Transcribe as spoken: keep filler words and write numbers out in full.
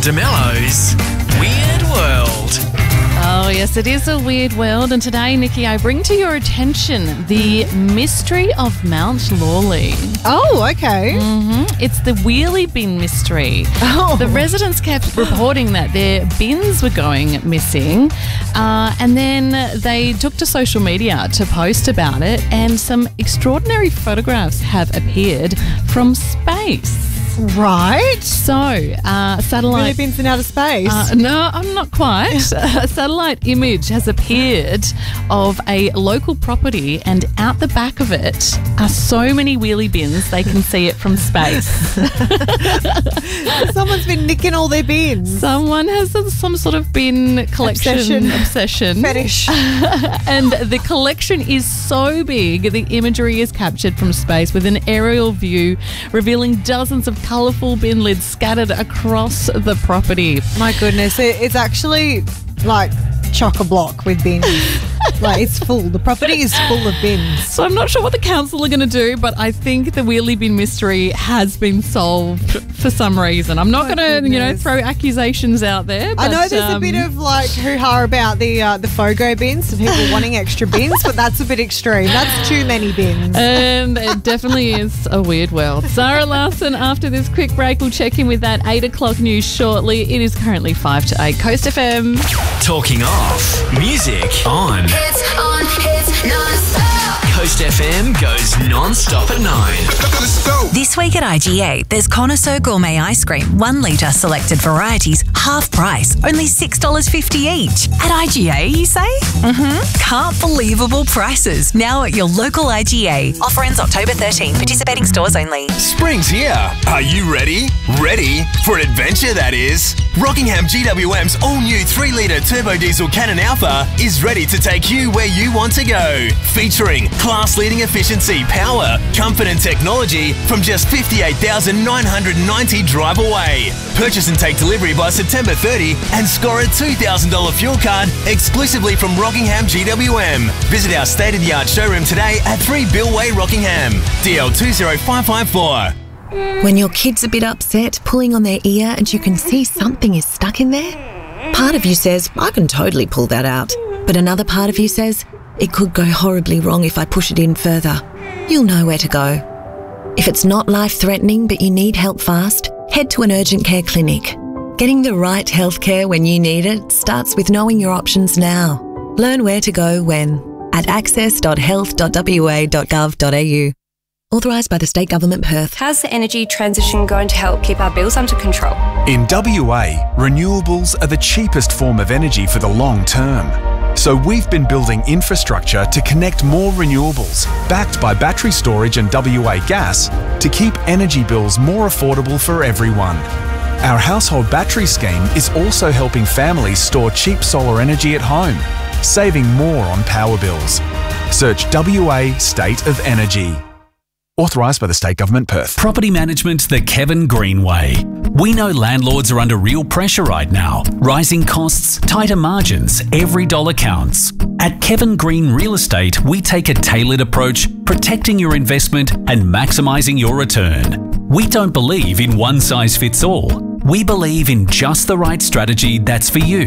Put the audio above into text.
DeMello's Weird World. Oh, yes, it is a weird world. And today, Nikki, I bring to your attention the mystery of Mount Lawley. Oh, okay. Mm-hmm. It's the wheelie bin mystery. Oh. The residents kept reporting that their bins were going missing, uh, and then they took to social media to post about it, and some extraordinary photographs have appeared from space. Right. So, uh, satellite... Really bins in outer space? Uh, no, I'm not quite. A satellite image has appeared of a local property, and out the back of it are so many wheelie bins they can see it from space. Someone's been nicking all their bins. Someone has some sort of bin collection Obsession. obsession. Fetish. And the collection is so big, the imagery is captured from space with an aerial view revealing dozens of colourful bin lids scattered across the property. My goodness, it, it's actually like chock-a-block with bins. Like, it's full. The property is full of bins. So I'm not sure what the council are going to do, but I think the wheelie bin mystery has been solved for some reason. I'm not My going to, you know, goodness. throw accusations out there. But, I know there's um, a bit of like hoo-ha about the uh, the FOGO bins, the people wanting extra bins, but that's a bit extreme. That's too many bins. And it definitely is a weird world. Zara Larson, after this quick break, we'll check in with that eight o'clock news shortly. It is currently five to eight. Coast F M. Talking off. Music on. It's on, it's non-stop. Coast F M goes non-stop at nine. Let's go. This week at I G A, there's Connoisseur Gourmet Ice Cream, one litre selected varieties, half price, only six dollars fifty each. At I G A, you say? Mm-hmm. Can't believable prices. Now at your local I G A. Offer ends October thirteenth. Participating stores only. Spring's here. Are you ready? Ready for an adventure, that is? Rockingham G W M's all-new three litre turbo diesel Cannon Alpha is ready to take you where you want to go. Featuring class-leading efficiency, power, comfort and technology from just fifty-eight thousand nine hundred ninety drive away. Purchase and take delivery by September thirtieth and score a two thousand dollars fuel card exclusively from Rockingham G W M. Visit our state-of-the-art showroom today at three Bill Way, Rockingham. D L two zero five five four. When your kid's a bit upset, pulling on their ear, and you can see something is stuck in there, part of you says, I can totally pull that out. But another part of you says, it could go horribly wrong if I push it in further. You'll know where to go. If it's not life-threatening but you need help fast, head to an urgent care clinic. Getting the right healthcare when you need it starts with knowing your options now. Learn where to go when at access dot health dot w a dot gov dot a u. Authorised by the State Government, Perth. How's the energy transition going to help keep our bills under control? In W A, renewables are the cheapest form of energy for the long term. So we've been building infrastructure to connect more renewables, backed by battery storage and W A Gas, to keep energy bills more affordable for everyone. Our household battery scheme is also helping families store cheap solar energy at home, saving more on power bills. Search W A State of Energy. Authorised by the State Government, Perth. Property management the Kevin Green way. We know landlords are under real pressure right now. Rising costs, tighter margins, every dollar counts. At Kevin Green Real Estate, we take a tailored approach, protecting your investment and maximising your return. We don't believe in one size fits all. We believe in just the right strategy that's for you.